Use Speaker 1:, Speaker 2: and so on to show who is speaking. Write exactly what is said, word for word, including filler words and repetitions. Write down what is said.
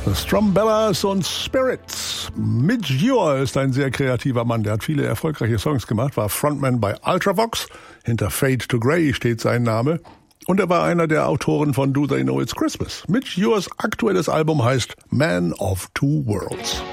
Speaker 1: Strumbellas und Spirits. Midge Ure ist ein sehr kreativer Mann. Der hat viele erfolgreiche Songs gemacht, war Frontman bei Ultravox. Hinter Fade to Grey steht sein Name. Und er war einer der Autoren von Do They Know It's Christmas. Midge Ures aktuelles Album heißt Man of Two Worlds.